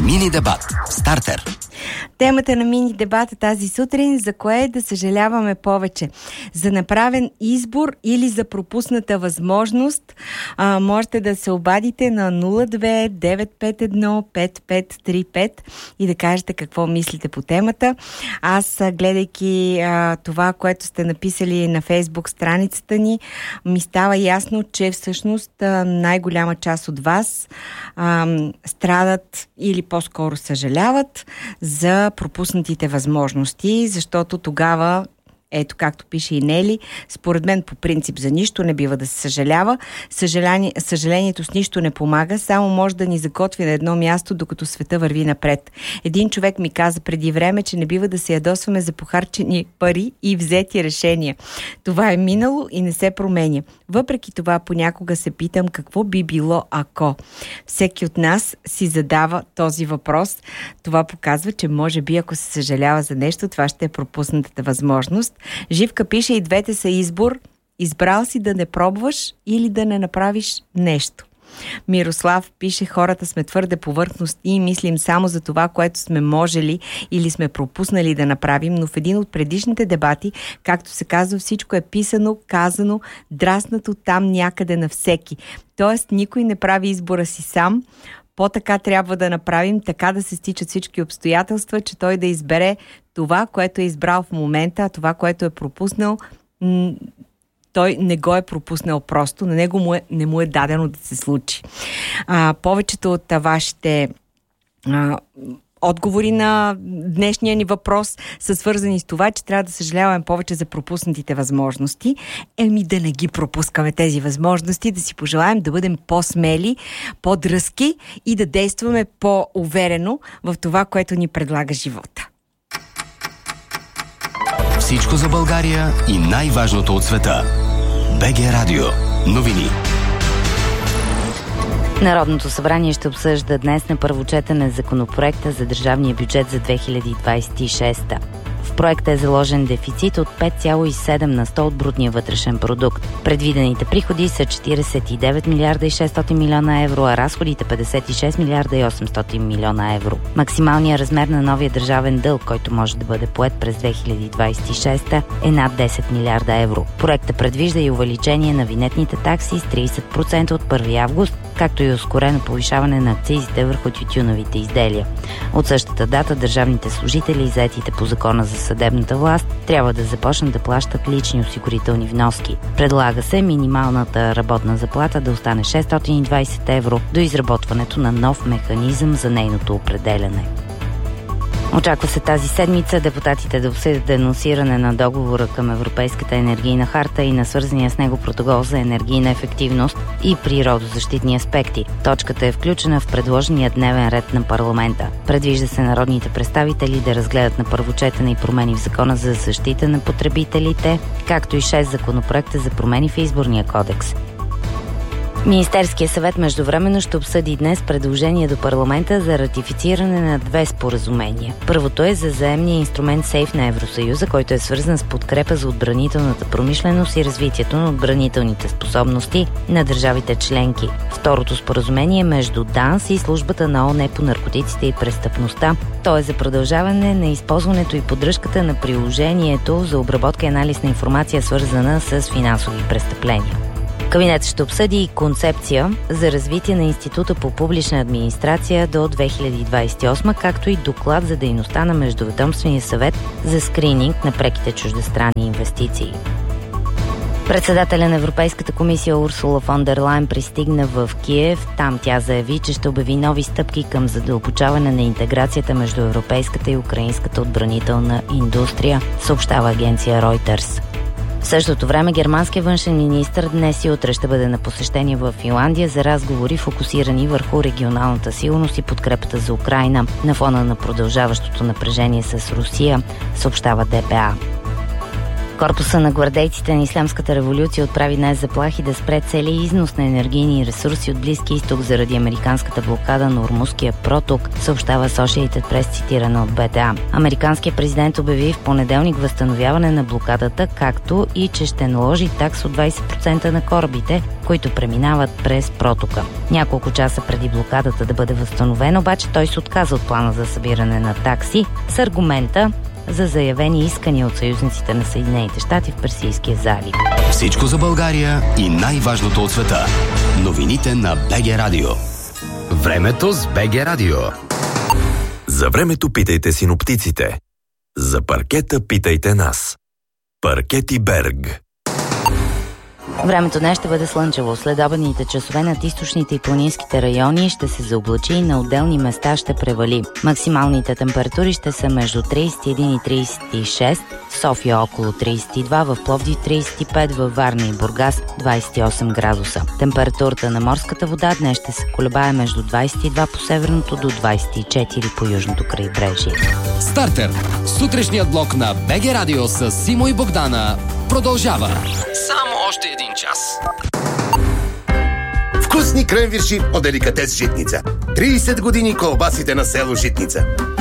Мини дебат. Стартер. Темата на мини дебата тази сутрин: за кое да съжаляваме повече? За направен избор или за пропусната възможност? Можете да се обадите на 02-951-5535 и да кажете какво мислите по темата. Аз, гледайки това, което сте написали на Фейсбук страницата ни, ми става ясно, че всъщност най-голяма част от вас страдат или по-скоро съжаляват за пропуснатите възможности, защото тогава, ето както пише и Нели, според мен по принцип за нищо не бива да се съжалява. Съжалението с нищо не помага, само може да ни заготви на едно място, докато света върви напред. Един човек ми каза преди време, че не бива да се ядосваме за похарчени пари и взети решения. Това е минало и не се променя. Въпреки това понякога се питам какво би било ако. Всеки от нас си задава този въпрос. Това показва, че може би ако се съжалява за нещо, това ще е пропуснатата възможност. Живка пише: и двете са избор. Избрал си да не пробваш или да не направиш нещо. Мирослав пише: хората сме твърде повърхностни и мислим само за това, което сме можели или сме пропуснали да направим, но в един от предишните дебати, както се казва, всичко е писано, казано, драснато там някъде на всеки. Тоест никой не прави избора си сам. По-така трябва да направим, така да се стичат всички обстоятелства, че той да избере това, което е избрал в момента, а това, което е пропуснал, той не го е пропуснал просто, на него не му е дадено да се случи. Повечето от вашите отговори на днешния ни въпрос са свързани с това, че трябва да съжаляваме повече за пропуснатите възможности. Да не ги пропускаме тези възможности, да си пожелаем да бъдем по-смели, по-дръзки и да действаме по-уверено в това, което ни предлага живота. Всичко за България и най-важното от света. БГ Радио. Новини. Народното събрание ще обсъжда днес на първо четене законопроекта за държавния бюджет за 2026. В проекта е заложен дефицит от 5,7% от брутния вътрешен продукт. Предвидените приходи са 49 милиарда и 600 милиона евро, а разходите 56 милиарда и 800 милиона евро. Максималният размер на новия държавен дълг, който може да бъде поет през 2026, е над 10 милиарда евро. Проектът предвижда и увеличение на винетните такси с 30% от 1 август, както и ускорено повишаване на акцизите върху тютюновите изделия. От същата дата държавните служители и заетите по закона за съдебната власт трябва да започнат да плащат лични осигурителни вноски. Предлага се минималната работна заплата да остане 620 евро до изработването на нов механизъм за нейното определяне. Очаква се тази седмица депутатите да обсъдят денонсиране на договора към Европейската енергийна харта и на свързания с него протокол за енергийна ефективност и природозащитни аспекти. Точката е включена в предложения дневен ред на парламента. Предвижда се народните представители да разгледат на първо четене и промени в Закона за защита на потребителите, както и 6 законопроекта за промени в Изборния кодекс. Министерският съвет междувременно ще обсъди днес предложение до парламента за ратифициране на 2 споразумения. Първото е за заемния инструмент СЕЙФ на Евросъюза, който е свързан с подкрепа за отбранителната промишленост и развитието на отбранителните способности на държавите членки. Второто споразумение е между ДАНС и службата на ООН по наркотиците и престъпността. То е за продължаване на използването и поддръжката на приложението за обработка и анализ на информация, свързана с финансови престъпления. Кабинетът ще обсъди и концепция за развитие на Института по публична администрация до 2028, както и доклад за дейността на Междуведомствения съвет за скрининг на преките чуждестранни инвестиции. Председателя на Европейската комисия Урсула фон дер Лайен пристигна в Киев. Там тя заяви, че ще обяви нови стъпки към задълбочаване на интеграцията между европейската и украинската отбранителна индустрия, съобщава агенция Reuters. В същото време германският външен министър днес и утре ще бъде на посещение в Финландия за разговори, фокусирани върху регионалната сигурност и подкрепата за Украйна на фона на продължаващото напрежение с Русия, съобщава ДПА. Корпуса на гвардейците на Ислямската революция отправи днес заплахи да спре целия износ на енергийни ресурси от Близки изток заради американската блокада на Ормузския проток, съобщава Associated Press, цитирана от БТА. Американският президент обяви в понеделник възстановяване на блокадата, както и че ще наложи такс от 20% на корабите, които преминават през протока. Няколко часа преди блокадата да бъде възстановена, обаче той се отказа от плана за събиране на такси с аргумента за заявени искания от съюзниците на Съединените щати в Персийския залив. Всичко за България и най-важното от света. Новините на БГ Радио. Времето с БГ Радио. За времето питайте синоптиците. За паркета питайте нас. Паркети Берг. Времето днес ще бъде слънчево. Следобедните часове над източните и планинските райони ще се заоблачи и на отделни места ще превали. Максималните температури ще са между 31 и 36, в София около 32, в Пловдив 35, във Варна и Бургас 28 градуса. Температурата на морската вода днес ще се колебае между 22 по северното до 24 по южното крайбрежие. Стартер. Сутрешният блок на БГ Радио с Симо и Богдана продължава. Само още един час. Вкусни кренвирши от деликатес Житница. 30 години колбасите на село Житница.